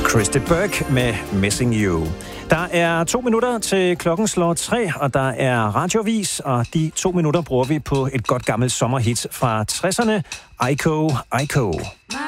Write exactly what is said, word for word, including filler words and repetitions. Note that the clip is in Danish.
Christy Burke med Missing You. Der er to minutter til klokken slår tre, og der er radiovis, og de to minutter bruger vi på et godt gammelt sommerhit fra tresserne, Iko, Iko.